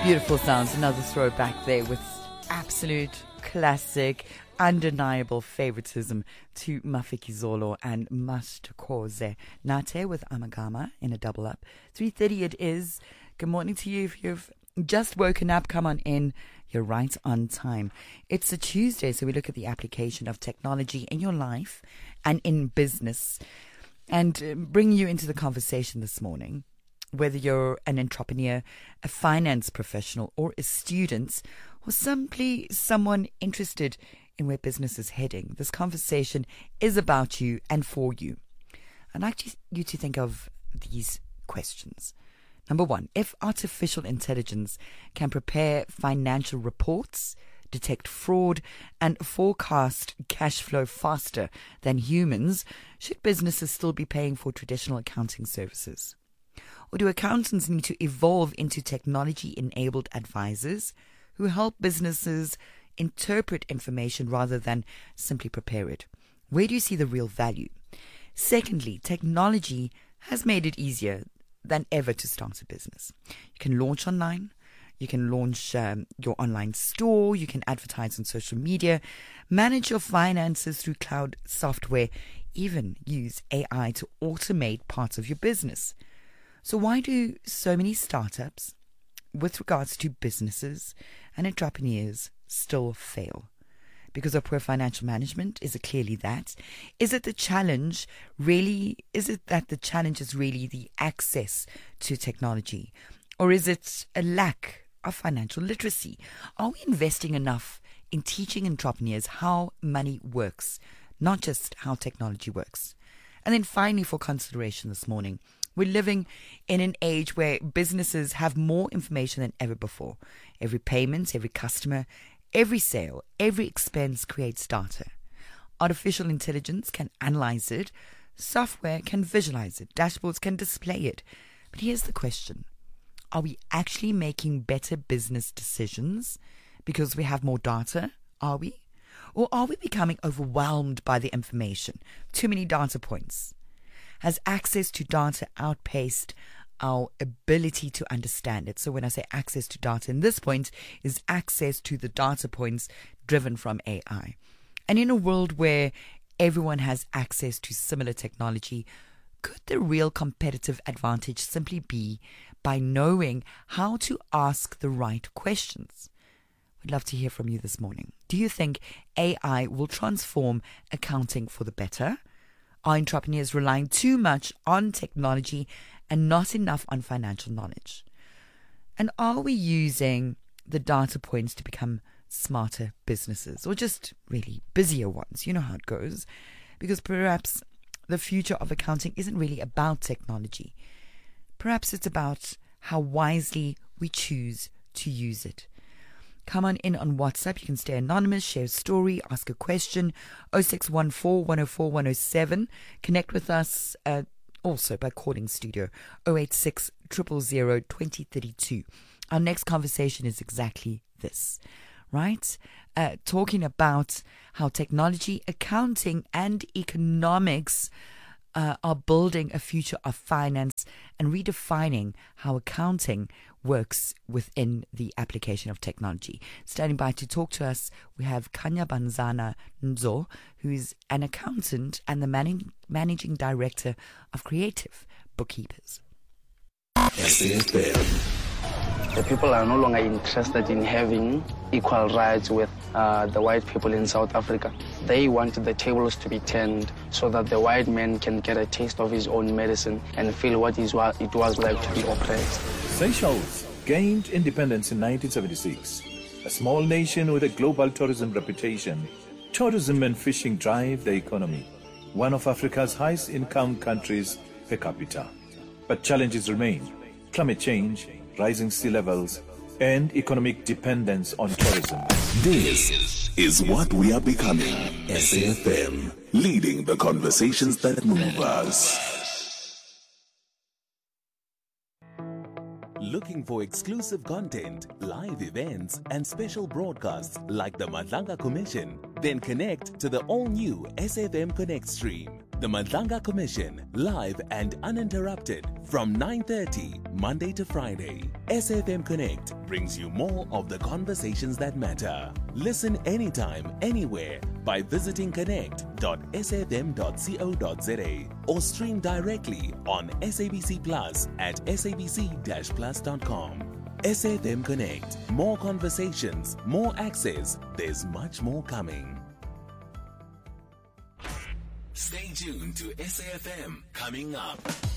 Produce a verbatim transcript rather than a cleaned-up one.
Beautiful sounds. Another throwback there with absolute classic, undeniable favoritism to Mafikizolo and Mastokoze. Nate with Amagama in a double up. three thirty it is. Good morning to you. If you've just woken up, come on in. You're right on time. It's a Tuesday, so we look at the application of technology in your life and in business and uh, bring you into the conversation this morning. Whether you're an entrepreneur, a finance professional, or a student, or simply someone interested in where business is heading, this conversation is about you and for you. I'd like you to think of these questions. Number one, if artificial intelligence can prepare financial reports, detect fraud, and forecast cash flow faster than humans, should businesses still be paying for traditional accounting services? Or do accountants need to evolve into technology-enabled advisors who help businesses interpret information rather than simply prepare it? Where do you see the real value? Secondly, technology has made it easier than ever to start a business. You can launch online. You can launch um, your online store. You can advertise on social media, manage your finances through cloud software, even use A I to automate parts of your business. So why do so many startups, with regards to businesses and entrepreneurs, still fail? Because of poor financial management? Is it clearly that? Is it the challenge really, is it that the challenge is really the access to technology? Or is it a lack of financial literacy? Are we investing enough in teaching entrepreneurs how money works, not just how technology works? And then finally, for consideration this morning, we're living in an age where businesses have more information than ever before. Every payment, every customer, every sale, every expense creates data. Artificial intelligence can analyze it. Software can visualize it. Dashboards can display it. But here's the question. Are we actually making better business decisions because we have more data? Are we? Or are we becoming overwhelmed by the information? Too many data points. Has access to data outpaced our ability to understand it? So when I say access to data in this point is access to the data points driven from A I. And in a world where everyone has access to similar technology, could the real competitive advantage simply be by knowing how to ask the right questions? We'd love to hear from you this morning. Do you think A I will transform accounting for the better? Are entrepreneurs relying too much on technology and not enough on financial knowledge? And are we using the data points to become smarter businesses or just really busier ones? You know how it goes. Because perhaps the future of accounting isn't really about technology. Perhaps it's about how wisely we choose to use it. Come on in on WhatsApp. You can stay anonymous, share a story, ask a question. oh six one four, one oh four, one oh seven. Connect with us uh, also by calling studio oh eight six, zero zero zero, two oh three two. Our next conversation is exactly this, right? Uh, talking about how technology, accounting, and economics Uh, are building a future of finance and redefining how accounting works within the application of technology. Standing by to talk to us, we have Kanyabanzana Nzo, who is an accountant and the managing, managing director of Creative Bookkeepers. The people are no longer interested in having equal rights with uh, the white people in South Africa. They want the tables to be turned so that the white man can get a taste of his own medicine and feel what is what it was like to be oppressed. Seychelles gained independence in nineteen seventy-six. A small nation with a global tourism reputation, tourism and fishing drive the economy. One of Africa's highest income countries per capita. But challenges remain. Climate change, rising sea levels, and economic dependence on tourism. This is what we are becoming. S A F M, leading the conversations that move us. Looking for exclusive content, live events, and special broadcasts like the Madlanga Commission? Then connect to the all-new S A F M Connect stream. The Madlanga Commission, live and uninterrupted from nine thirty Monday to Friday. S A F M Connect brings you more of the conversations that matter. Listen anytime, anywhere by visiting connect dot s a f m dot co dot z a or stream directly on S A B C Plus at s a b c dash plus dot com. S A F M Connect. More conversations, more access. There's much more coming. Stay tuned to S A F M. Coming up.